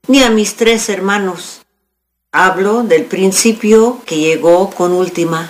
ni a mis 3 hermanos. Hablo del principio que llegó con Última.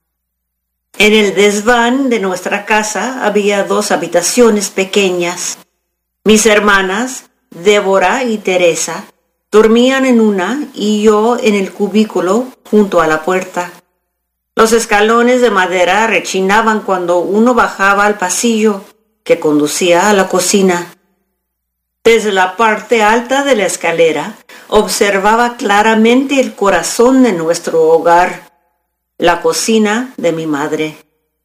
En el desván de nuestra casa había 2 habitaciones pequeñas. Mis hermanas, Débora y Teresa, dormían en una y yo en el cubículo junto a la puerta. Los escalones de madera rechinaban cuando uno bajaba al pasillo que conducía a la cocina. Desde la parte alta de la escalera observaba claramente el corazón de nuestro hogar, la cocina de mi madre.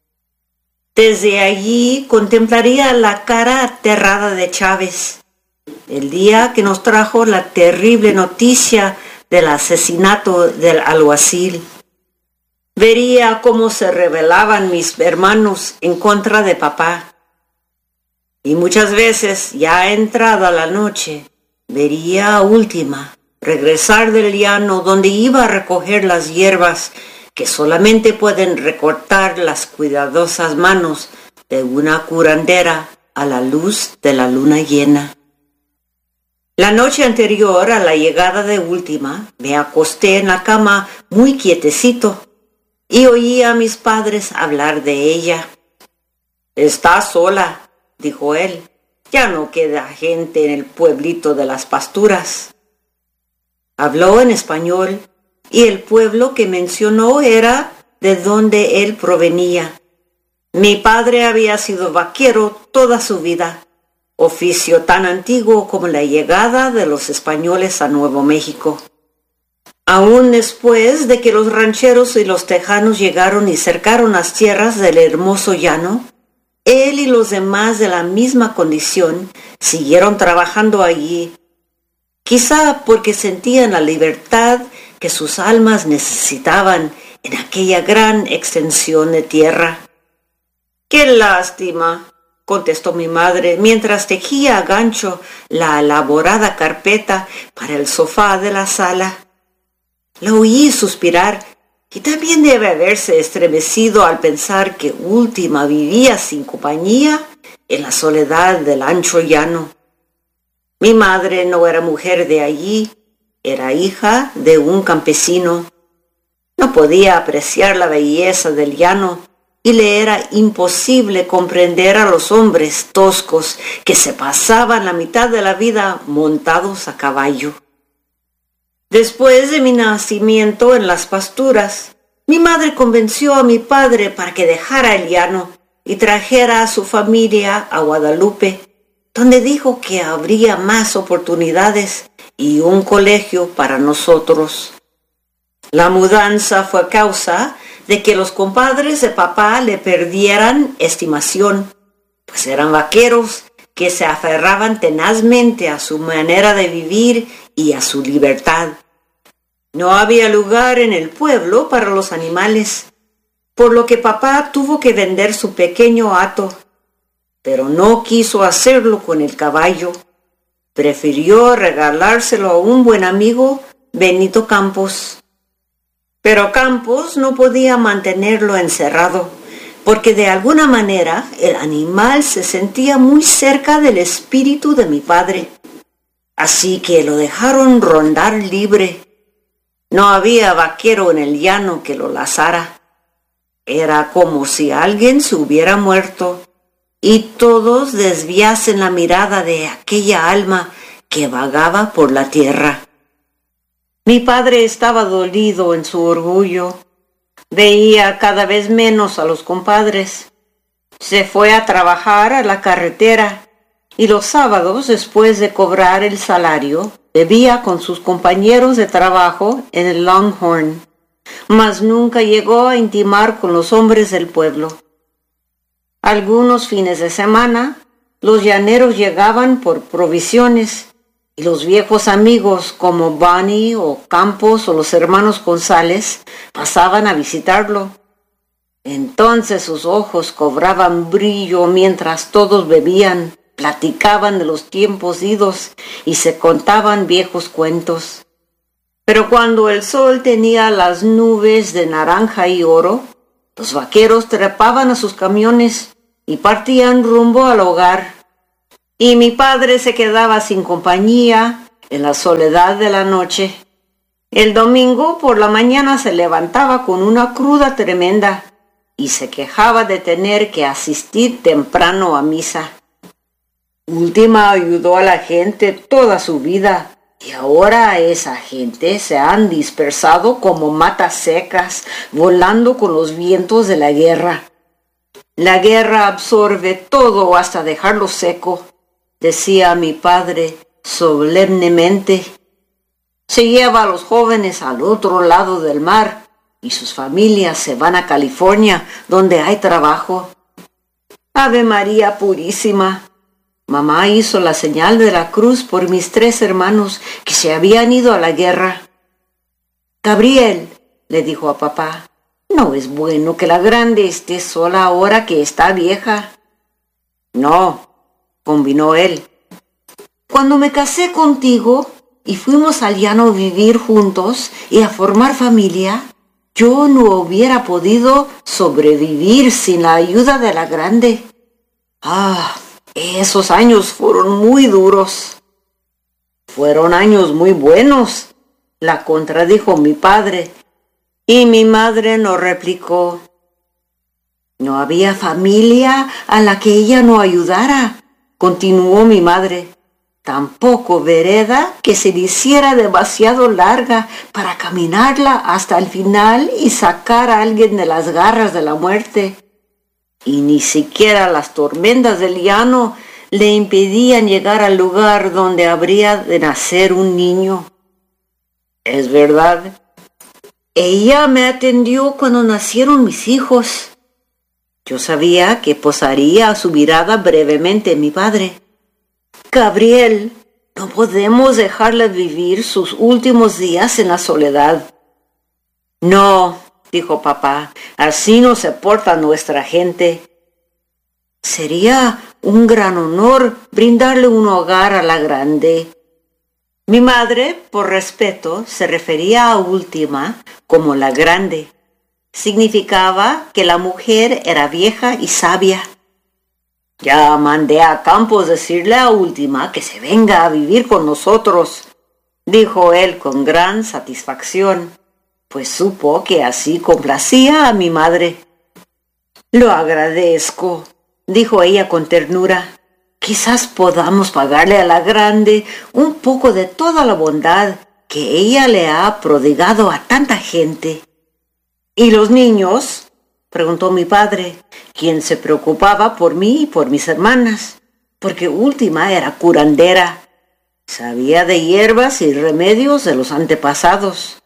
Desde allí contemplaría la cara aterrada de Chávez, el día que nos trajo la terrible noticia del asesinato del alguacil. Vería cómo se rebelaban mis hermanos en contra de papá. Y muchas veces, ya entrada la noche, vería a Última regresar del llano donde iba a recoger las hierbas que solamente pueden recortar las cuidadosas manos de una curandera a la luz de la luna llena. La noche anterior a la llegada de Última, me acosté en la cama muy quietecito y oí a mis padres hablar de ella. «Está sola», dijo él. «Ya no queda gente en el pueblito de las pasturas». Habló en español y el pueblo que mencionó era de donde él provenía. Mi padre había sido vaquero toda su vida, oficio tan antiguo como la llegada de los españoles a Nuevo México. Aún después de que los rancheros y los tejanos llegaron y cercaron las tierras del hermoso llano, él y los demás de la misma condición siguieron trabajando allí, quizá porque sentían la libertad que sus almas necesitaban en aquella gran extensión de tierra. «¡Qué lástima!», contestó mi madre mientras tejía a gancho la elaborada carpeta para el sofá de la sala. La oí suspirar y también debe haberse estremecido al pensar que Última vivía sin compañía en la soledad del ancho llano. Mi madre no era mujer de allí, era hija de un campesino. No podía apreciar la belleza del llano y le era imposible comprender a los hombres toscos que se pasaban la mitad de la vida montados a caballo. Después de mi nacimiento en las pasturas, mi madre convenció a mi padre para que dejara el llano y trajera a su familia a Guadalupe, donde dijo que habría más oportunidades y un colegio para nosotros. La mudanza fue causa de que los compadres de papá le perdieran estimación, pues eran vaqueros que se aferraban tenazmente a su manera de vivir y a su libertad. No había lugar en el pueblo para los animales, por lo que papá tuvo que vender su pequeño hato, pero no quiso hacerlo con el caballo. Prefirió regalárselo a un buen amigo, Benito Campos. Pero Campos no podía mantenerlo encerrado, porque de alguna manera el animal se sentía muy cerca del espíritu de mi padre. Así que lo dejaron rondar libre. No había vaquero en el llano que lo lazara. Era como si alguien se hubiera muerto y todos desviasen la mirada de aquella alma que vagaba por la tierra. Mi padre estaba dolido en su orgullo. Veía cada vez menos a los compadres. Se fue a trabajar a la carretera y los sábados, después de cobrar el salario, bebía con sus compañeros de trabajo en el Longhorn, mas nunca llegó a intimar con los hombres del pueblo. Algunos fines de semana, los llaneros llegaban por provisiones y los viejos amigos como Bonnie o Campos o los hermanos González pasaban a visitarlo. Entonces sus ojos cobraban brillo mientras todos bebían, platicaban de los tiempos idos y se contaban viejos cuentos. Pero cuando el sol tenía las nubes de naranja y oro, los vaqueros trepaban a sus camiones y partían rumbo al hogar. Y mi padre se quedaba sin compañía en la soledad de la noche. El domingo por la mañana se levantaba con una cruda tremenda y se quejaba de tener que asistir temprano a misa. Última ayudó a la gente toda su vida y ahora esa gente se han dispersado como matas secas, volando con los vientos de la guerra. La guerra absorbe todo hasta dejarlo seco, decía mi padre solemnemente. Se lleva a los jóvenes al otro lado del mar y sus familias se van a California, donde hay trabajo. Ave María Purísima. Mamá hizo la señal de la cruz por mis 3 hermanos que se habían ido a la guerra. Gabriel, le dijo a papá, no es bueno que la grande esté sola ahora que está vieja. No, convinó él. Cuando me casé contigo y fuimos al llano a vivir juntos y a formar familia, yo no hubiera podido sobrevivir sin la ayuda de la grande. Esos años fueron muy duros. Fueron años muy buenos, la contradijo mi padre, y mi madre nos replicó. No había familia a la que ella no ayudara, continuó mi madre. Tampoco vereda que se le hiciera demasiado larga para caminarla hasta el final y sacar a alguien de las garras de la muerte. Y ni siquiera las tormentas del llano le impedían llegar al lugar donde habría de nacer un niño. Es verdad, ella me atendió cuando nacieron mis hijos. Yo sabía que posaría su mirada brevemente en mi padre. Gabriel, no podemos dejarla vivir sus últimos días en la soledad. No, dijo papá, así no se porta nuestra gente. Sería un gran honor brindarle un hogar a la grande. Mi madre, por respeto, se refería a Última como la grande. Significaba que la mujer era vieja y sabia. Ya mandé a Campos decirle a Última que se venga a vivir con nosotros, dijo él con gran satisfacción, pues supo que así complacía a mi madre. Lo agradezco, dijo ella con ternura. Quizás podamos pagarle a la grande un poco de toda la bondad que ella le ha prodigado a tanta gente. ¿Y los niños?, preguntó mi padre, quien se preocupaba por mí y por mis hermanas, porque Última era curandera, sabía de hierbas y remedios de los antepasados.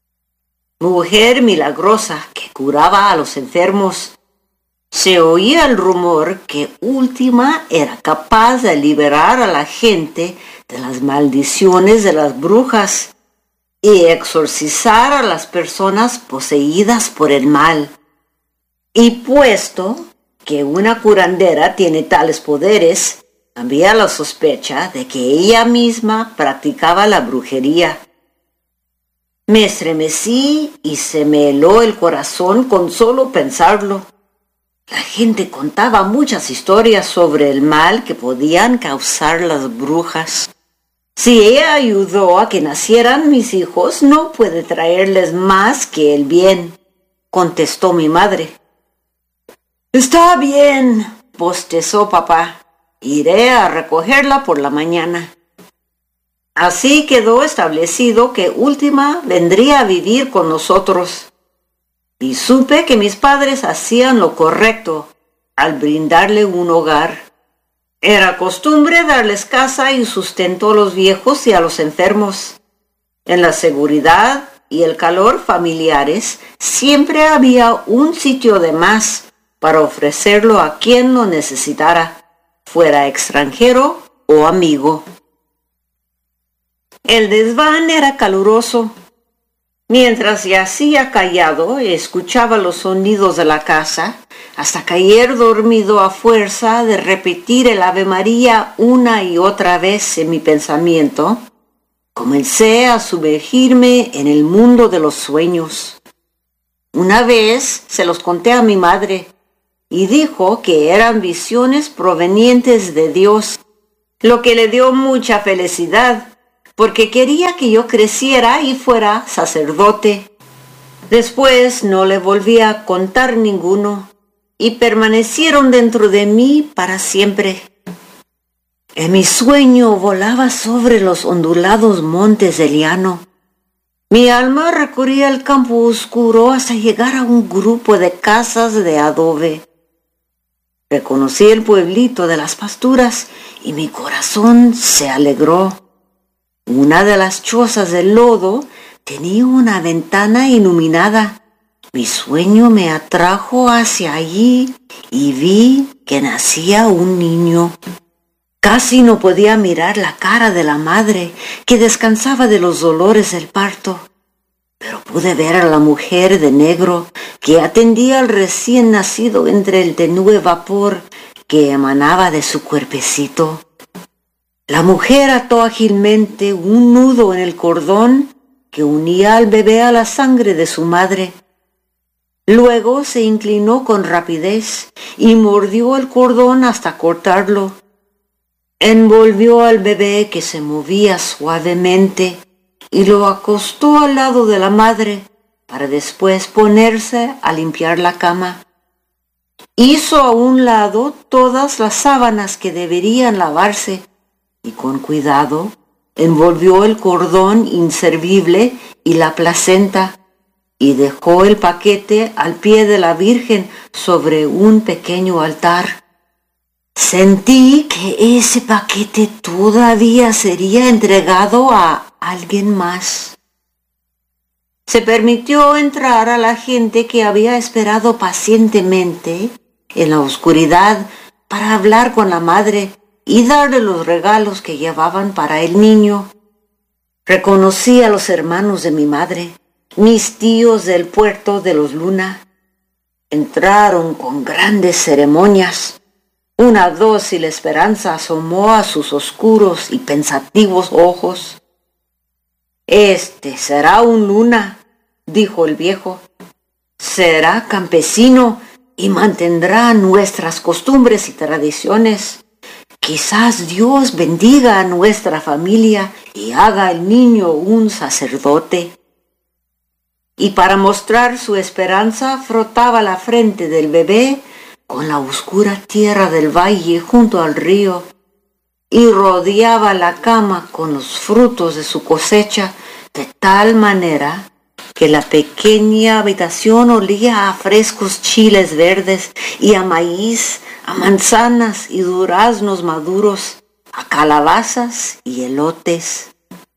Mujer milagrosa que curaba a los enfermos. Se oía el rumor que Última era capaz de liberar a la gente de las maldiciones de las brujas y exorcizar a las personas poseídas por el mal. Y puesto que una curandera tiene tales poderes, había la sospecha de que ella misma practicaba la brujería. Me estremecí y se me heló el corazón con solo pensarlo. La gente contaba muchas historias sobre el mal que podían causar las brujas. Si ella ayudó a que nacieran mis hijos, no puede traerles más que el bien, contestó mi madre. Está bien, bostezó papá. Iré a recogerla por la mañana. Así quedó establecido que Última vendría a vivir con nosotros. Y supe que mis padres hacían lo correcto al brindarle un hogar. Era costumbre darles casa y sustento a los viejos y a los enfermos. En la seguridad y el calor familiares siempre había un sitio de más para ofrecerlo a quien lo necesitara, fuera extranjero o amigo. El desván era caluroso. Mientras yacía callado y escuchaba los sonidos de la casa, hasta caer dormido a fuerza de repetir el Ave María una y otra vez en mi pensamiento, comencé a sumergirme en el mundo de los sueños. Una vez se los conté a mi madre y dijo que eran visiones provenientes de Dios, lo que le dio mucha felicidad, porque quería que yo creciera y fuera sacerdote. Después no le volví a contar ninguno y permanecieron dentro de mí para siempre. En mi sueño volaba sobre los ondulados montes del llano. Mi alma recorría el campo oscuro hasta llegar a un grupo de casas de adobe. Reconocí el pueblito de las pasturas y mi corazón se alegró. Una de las chozas de lodo tenía una ventana iluminada. Mi sueño me atrajo hacia allí y vi que nacía un niño. Casi no podía mirar la cara de la madre, que descansaba de los dolores del parto, pero pude ver a la mujer de negro que atendía al recién nacido entre el tenue vapor que emanaba de su cuerpecito. La mujer ató ágilmente un nudo en el cordón que unía al bebé a la sangre de su madre. Luego se inclinó con rapidez y mordió el cordón hasta cortarlo. Envolvió al bebé que se movía suavemente y lo acostó al lado de la madre para después ponerse a limpiar la cama. Hizo a un lado todas las sábanas que deberían lavarse y con cuidado envolvió el cordón inservible y la placenta y dejó el paquete al pie de la Virgen sobre un pequeño altar. Sentí que ese paquete todavía sería entregado a alguien más. Se permitió entrar a la gente que había esperado pacientemente en la oscuridad para hablar con la madre y darle los regalos que llevaban para el niño. Reconocí a los hermanos de mi madre, mis tíos del puerto de los Luna. Entraron con grandes ceremonias. Una dócil esperanza asomó a sus oscuros y pensativos ojos. «Este será un Luna», dijo el viejo. «Será campesino y mantendrá nuestras costumbres y tradiciones. Quizás Dios bendiga a nuestra familia y haga al niño un sacerdote». Y para mostrar su esperanza frotaba la frente del bebé con la oscura tierra del valle junto al río, y rodeaba la cama con los frutos de su cosecha de tal manera que la pequeña habitación olía a frescos chiles verdes y a maíz, a manzanas y duraznos maduros, a calabazas y elotes.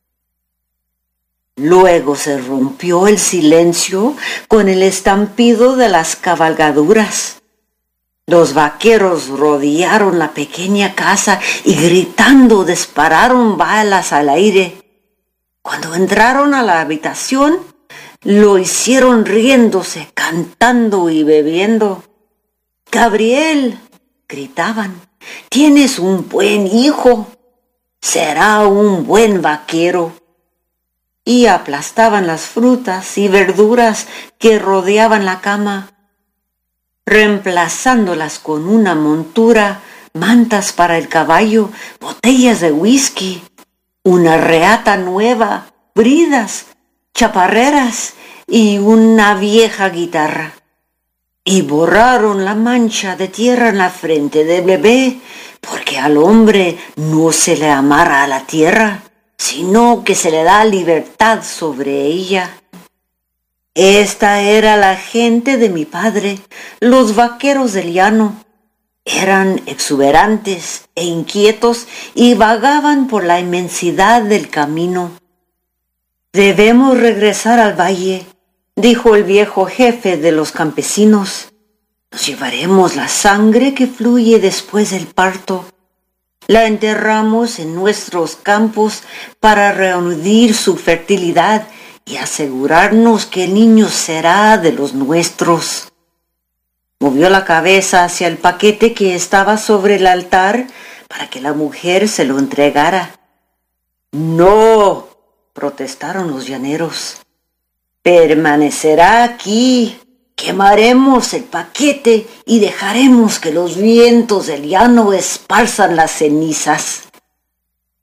Luego se rompió el silencio con el estampido de las cabalgaduras. Los vaqueros rodearon la pequeña casa y gritando dispararon balas al aire. Cuando entraron a la habitación, lo hicieron riéndose, cantando y bebiendo. «Gabriel», gritaban, «tienes un buen hijo, será un buen vaquero». Y aplastaban las frutas y verduras que rodeaban la cama, reemplazándolas con una montura, mantas para el caballo, botellas de whisky, una reata nueva, bridas, chaparreras y una vieja guitarra. Y borraron la mancha de tierra en la frente del bebé, porque al hombre no se le amarra a la tierra, sino que se le da libertad sobre ella. Esta era la gente de mi padre, los vaqueros del llano. Eran exuberantes e inquietos y vagaban por la inmensidad del camino. «Debemos regresar al valle», dijo el viejo jefe de los campesinos. «Nos llevaremos la sangre que fluye después del parto. La enterramos en nuestros campos para reunir su fertilidad y asegurarnos que el niño será de los nuestros». Movió la cabeza hacia el paquete que estaba sobre el altar para que la mujer se lo entregara. «No», protestaron los llaneros, «permanecerá aquí. Quemaremos el paquete y dejaremos que los vientos del llano esparzan las cenizas».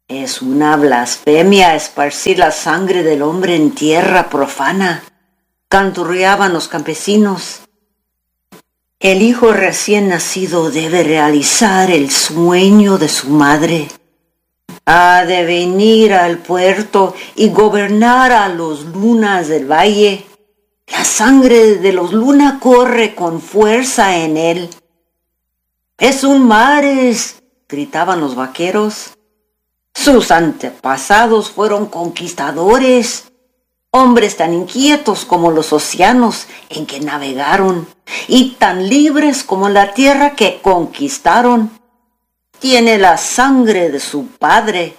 Es una blasfemia esparcir la sangre del hombre en tierra profana, canturreaban los campesinos. El hijo recién nacido debe realizar el sueño de su madre. Ha de venir al puerto y gobernar a los lunas del valle. La sangre de los luna corre con fuerza en él. ¡Es un mares!, gritaban los vaqueros. Sus antepasados fueron conquistadores, hombres tan inquietos como los océanos en que navegaron y tan libres como la tierra que conquistaron. Tiene la sangre de su padre.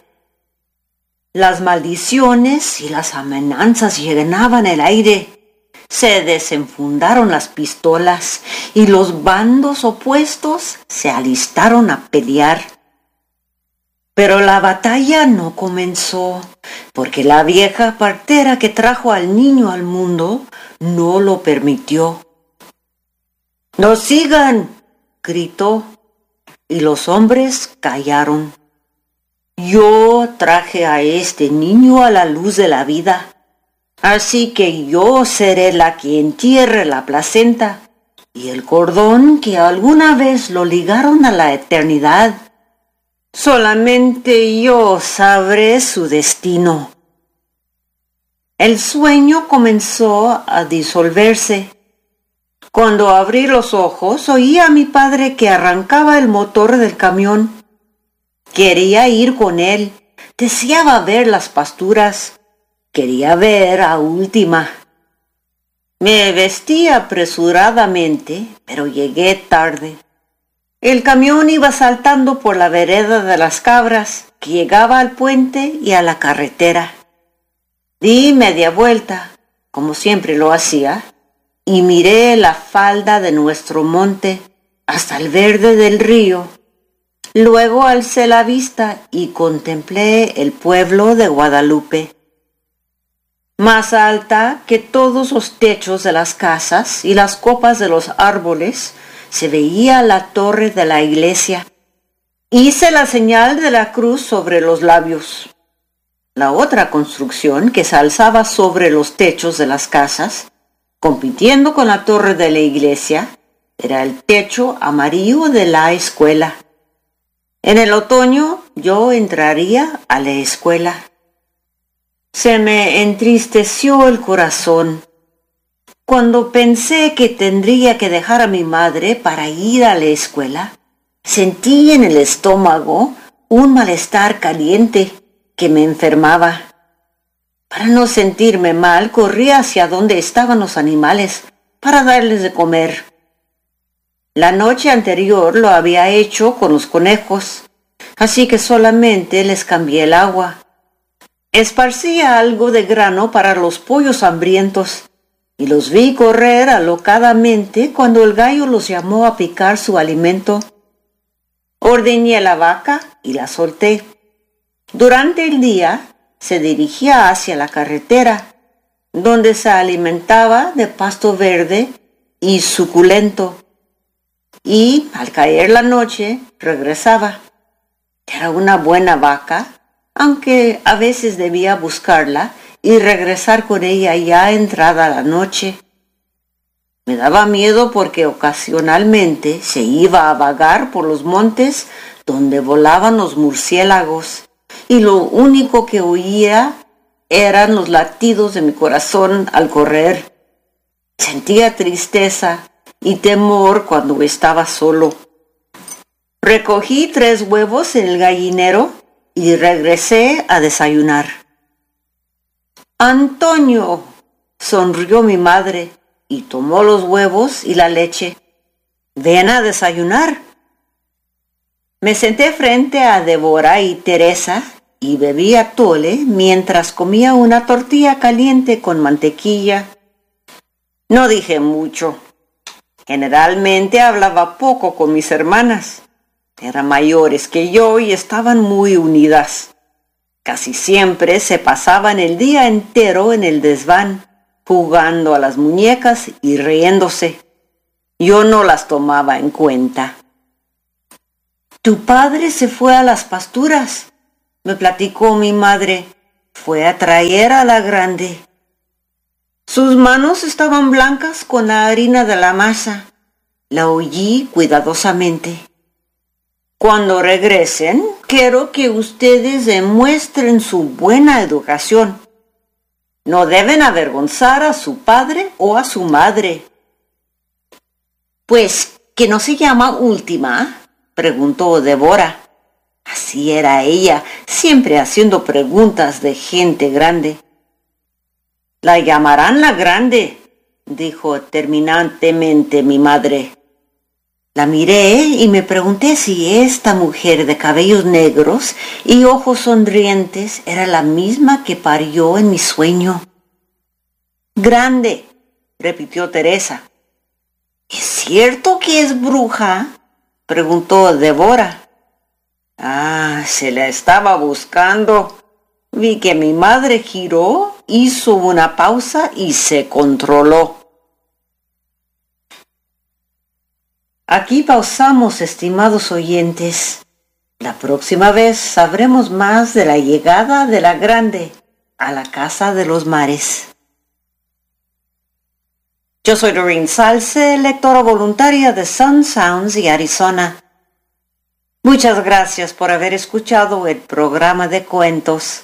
Las maldiciones y las amenazas llenaban el aire. Se desenfundaron las pistolas y los bandos opuestos se alistaron a pelear. Pero la batalla no comenzó, porque la vieja partera que trajo al niño al mundo no lo permitió. ¡No sigan!, gritó, y los hombres callaron. Yo traje a este niño a la luz de la vida, así que yo seré la que entierre la placenta y el cordón que alguna vez lo ligaron a la eternidad. Solamente yo sabré su destino. El sueño comenzó a disolverse. Cuando abrí los ojos, oí a mi padre que arrancaba el motor del camión. Quería ir con él, deseaba ver las pasturas, quería ver a Última. Me vestí apresuradamente, pero llegué tarde. El camión iba saltando por la vereda de las cabras, que llegaba al puente y a la carretera. Di media vuelta, como siempre lo hacía, y miré la falda de nuestro monte hasta el verde del río. Luego alcé la vista y contemplé el pueblo de Guadalupe. Más alta que todos los techos de las casas y las copas de los árboles, se veía la torre de la iglesia. Hice la señal de la cruz sobre los labios. La otra construcción que se alzaba sobre los techos de las casas, compitiendo con la torre de la iglesia, era el techo amarillo de la escuela. En el otoño yo entraría a la escuela. Se me entristeció el corazón cuando pensé que tendría que dejar a mi madre para ir a la escuela. Sentí en el estómago un malestar caliente que me enfermaba. Para no sentirme mal, corrí hacia donde estaban los animales para darles de comer. La noche anterior lo había hecho con los conejos, así que solamente les cambié el agua. Esparcía algo de grano para los pollos hambrientos y los vi correr alocadamente cuando el gallo los llamó a picar su alimento. Ordeñé a la vaca y la solté. Durante el día se dirigía hacia la carretera, donde se alimentaba de pasto verde y suculento, y al caer la noche regresaba. Era una buena vaca, aunque a veces debía buscarla y regresar con ella ya entrada la noche. Me daba miedo porque ocasionalmente se iba a vagar por los montes donde volaban los murciélagos, y lo único que oía eran los latidos de mi corazón al correr. Sentía tristeza y temor cuando estaba solo. Recogí 3 huevos en el gallinero y regresé a desayunar. ¡Antonio!, sonrió mi madre y tomó los huevos y la leche. «Ven a desayunar». Me senté frente a Débora y Teresa y bebí atole mientras comía una tortilla caliente con mantequilla. No dije mucho. Generalmente hablaba poco con mis hermanas. Eran mayores que yo y estaban muy unidas. Casi siempre se pasaban el día entero en el desván, jugando a las muñecas y riéndose. Yo no las tomaba en cuenta. «Tu padre se fue a las pasturas», me platicó mi madre, fue a traer a la grande. Sus manos estaban blancas con la harina de la masa. La oí cuidadosamente. Cuando regresen, quiero que ustedes demuestren su buena educación. No deben avergonzar a su padre o a su madre. Pues, ¿que no se llama Última?, preguntó Débora. Así era ella, siempre haciendo preguntas de gente grande. La llamarán la Grande, dijo terminantemente mi madre. La miré y me pregunté si esta mujer de cabellos negros y ojos sonrientes era la misma que parió en mi sueño. Grande, repitió Teresa. ¿Es cierto que es bruja?, preguntó Débora. Ah, se la estaba buscando. Vi que mi madre giró, hizo una pausa y se controló. Aquí pausamos, estimados oyentes. La próxima vez sabremos más de la llegada de la Grande a la Casa de los Mares. Yo soy Doreen Salce, lectora voluntaria de Sun Sounds y Arizona. Muchas gracias por haber escuchado el programa de cuentos.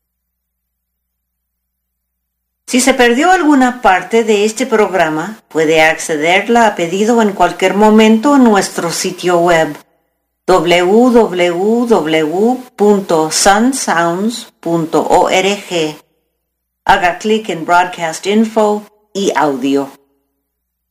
Si se perdió alguna parte de este programa, puede accederla a pedido en cualquier momento en nuestro sitio web www.sunsounds.org. Haga clic en Broadcast Info y Audio.